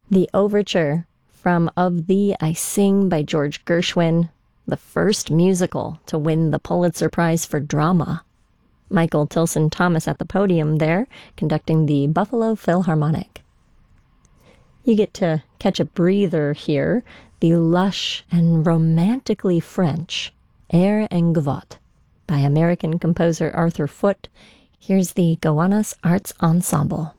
The overture from Of Thee I Sing by George Gershwin, the first musical to win the Pulitzer Prize for Drama. Michael Tilson Thomas at the podium there, conducting the Buffalo Philharmonic. You get to catch a breather here, the lush and romantically French Air en Gavotte by American composer Arthur Foote. Here's the Gowanus Arts Ensemble.